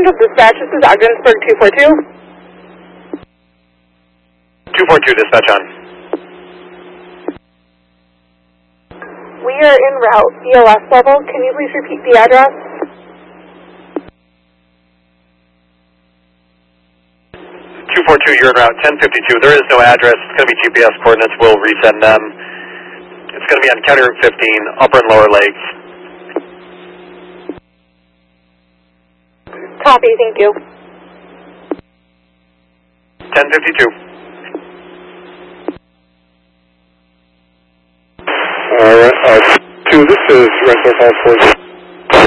Central Dispatch, this is Ogdensburg 242. 242 dispatch on. We are en route, EOS level. Can you please repeat the address? 242, you're en route, 1052. There is no address. It's going to be GPS coordinates. We'll resend them. It's going to be on County Route 15, Upper and Lower Lakes. Copy, thank you. 1052. Alright, 2, this is rental call 4.